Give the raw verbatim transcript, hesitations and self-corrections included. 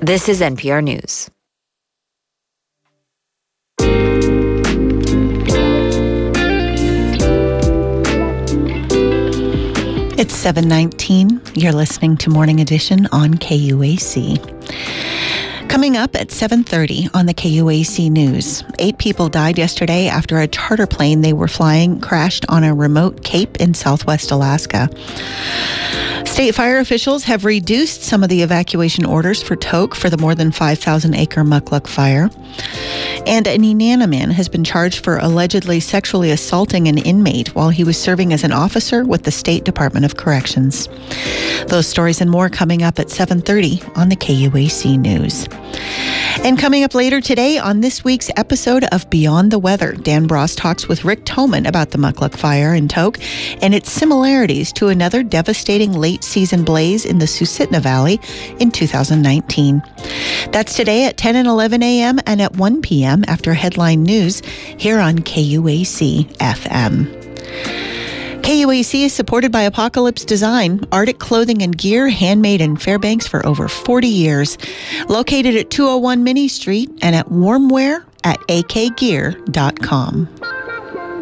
This is N P R News. It's seven nineteen. You're listening to Morning Edition on K U A C. Coming up at seven thirty on the K U A C News, eight people died yesterday after a charter plane they were flying crashed on a remote cape in southwest Alaska. State fire officials have reduced some of the evacuation orders for Tok for the more than five thousand acre Mukluk fire. And an Nenana man has been charged for allegedly sexually assaulting an inmate while he was serving as an officer with the State Department of Corrections. Those stories and more coming up at seven thirty on the K U A C News. And coming up later today on this week's episode of Beyond the Weather, Dan Bross talks with Rick Toman about the Mukluk fire in Tok and its similarities to another devastating late-season blaze in the Susitna Valley in two thousand nineteen. That's today at ten and eleven a.m. and at one p.m. after headline news here on K U A C F M. K U A C is supported by Apocalypse Design, Arctic clothing and gear handmade in Fairbanks for over forty years. Located at two oh one Minnie Street and at warmwear at a k gear dot com.